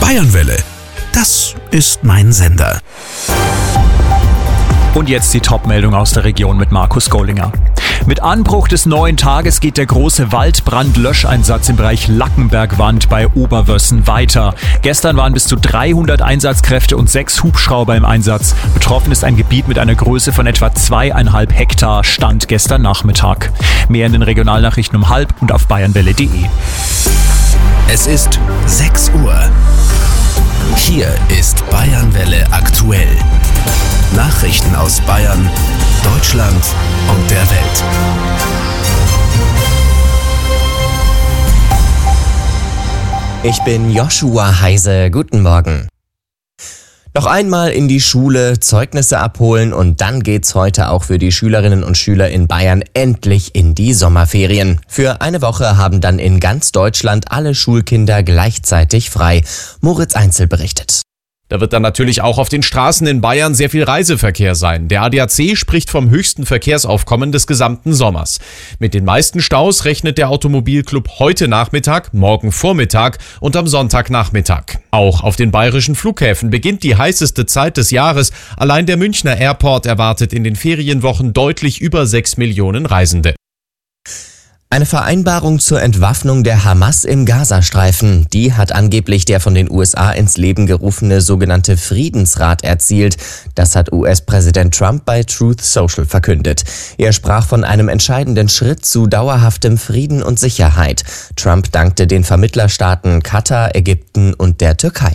Bayernwelle, das ist mein Sender. Und jetzt die Top-Meldung aus der Region mit Markus Gollinger. Mit Anbruch des neuen Tages geht der große Waldbrandlöscheinsatz im Bereich Lackenbergwand bei Oberwössen weiter. Gestern waren bis zu 300 Einsatzkräfte und 6 Hubschrauber im Einsatz. Betroffen ist ein Gebiet mit einer Größe von etwa 2,5 Hektar, Stand gestern Nachmittag. Mehr in den Regionalnachrichten um 12:30 und auf bayernwelle.de. Es ist 6 Uhr. Hier ist Bayernwelle aktuell. Nachrichten aus Bayern, Deutschland und der Welt. Ich bin Joshua Heise. Guten Morgen. Noch einmal in die Schule, Zeugnisse abholen und dann geht's heute auch für die Schülerinnen und Schüler in Bayern endlich in die Sommerferien. Für eine Woche haben dann in ganz Deutschland alle Schulkinder gleichzeitig frei. Moritz Einzel berichtet. Da wird dann natürlich auch auf den Straßen in Bayern sehr viel Reiseverkehr sein. Der ADAC spricht vom höchsten Verkehrsaufkommen des gesamten Sommers. Mit den meisten Staus rechnet der Automobilclub heute Nachmittag, morgen Vormittag und am Sonntagnachmittag. Auch auf den bayerischen Flughäfen beginnt die heißeste Zeit des Jahres. Allein der Münchner Airport erwartet in den Ferienwochen deutlich über 6 Millionen Reisende. Eine Vereinbarung zur Entwaffnung der Hamas im Gazastreifen, die hat angeblich der von den USA ins Leben gerufene sogenannte Friedensrat erzielt. Das hat US-Präsident Trump bei Truth Social verkündet. Er sprach von einem entscheidenden Schritt zu dauerhaftem Frieden und Sicherheit. Trump dankte den Vermittlerstaaten Katar, Ägypten und der Türkei.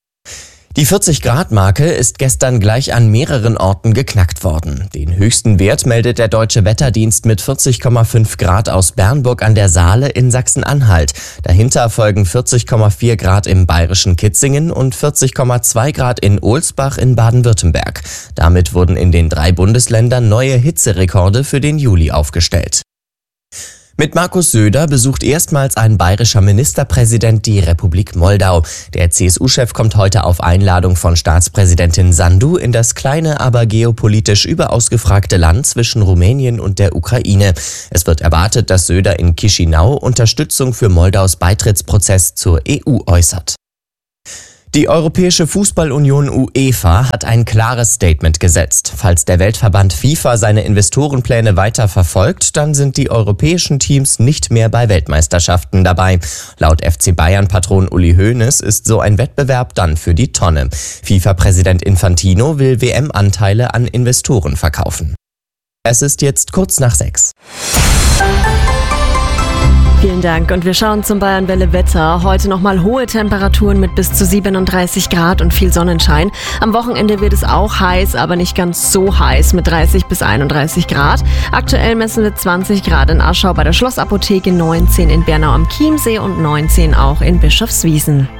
Die 40-Grad-Marke ist gestern gleich an mehreren Orten geknackt worden. Den höchsten Wert meldet der Deutsche Wetterdienst mit 40,5 Grad aus Bernburg an der Saale in Sachsen-Anhalt. Dahinter folgen 40,4 Grad im bayerischen Kitzingen und 40,2 Grad in Ohlsbach in Baden-Württemberg. Damit wurden in den 3 Bundesländern neue Hitzerekorde für den Juli aufgestellt. Mit Markus Söder besucht erstmals ein bayerischer Ministerpräsident die Republik Moldau. Der CSU-Chef kommt heute auf Einladung von Staatspräsidentin Sandu in das kleine, aber geopolitisch überaus gefragte Land zwischen Rumänien und der Ukraine. Es wird erwartet, dass Söder in Chișinău Unterstützung für Moldaus Beitrittsprozess zur EU äußert. Die Europäische Fußballunion UEFA hat ein klares Statement gesetzt. Falls der Weltverband FIFA seine Investorenpläne weiter verfolgt, dann sind die europäischen Teams nicht mehr bei Weltmeisterschaften dabei. Laut FC Bayern-Patron Uli Hoeneß ist so ein Wettbewerb dann für die Tonne. FIFA-Präsident Infantino will WM-Anteile an Investoren verkaufen. Es ist jetzt kurz nach 6. Vielen Dank und wir schauen zum Bayernwelle Wetter. Heute nochmal hohe Temperaturen mit bis zu 37 Grad und viel Sonnenschein. Am Wochenende wird es auch heiß, aber nicht ganz so heiß mit 30 bis 31 Grad. Aktuell messen wir 20 Grad in Aschau bei der Schlossapotheke, 19 in Bernau am Chiemsee und 19 auch in Bischofswiesen.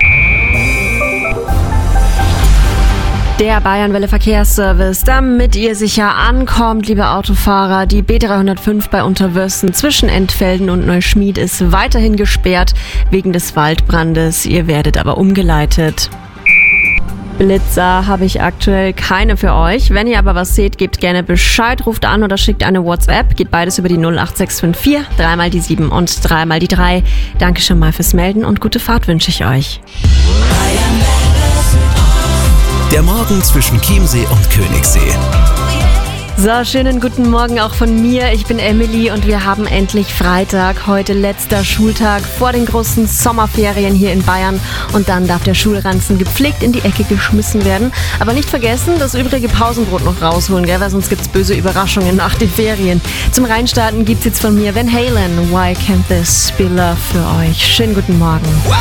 Der Bayernwelle Verkehrsservice, damit ihr sicher ankommt, liebe Autofahrer. Die B305 bei Unterwössen zwischen Entfelden und Neuschmied ist weiterhin gesperrt wegen des Waldbrandes. Ihr werdet aber umgeleitet. Blitzer habe ich aktuell keine für euch. Wenn ihr aber was seht, gebt gerne Bescheid, ruft an oder schickt eine WhatsApp. Geht beides über die 08654, 3 mal die 7 und 3 mal die 3. Danke schon mal fürs Melden und gute Fahrt wünsche ich euch. Der Morgen zwischen Chiemsee und Königssee. So, schönen guten Morgen auch von mir. Ich bin Emily und wir haben endlich Freitag. Heute letzter Schultag vor den großen Sommerferien hier in Bayern. Und dann darf der Schulranzen gepflegt in die Ecke geschmissen werden. Aber nicht vergessen, das übrige Pausenbrot noch rausholen, gell? Weil sonst gibt's böse Überraschungen nach den Ferien. Zum Reinstarten gibt's jetzt von mir Van Halen. Why Can't This Be Love für euch. Schönen guten Morgen.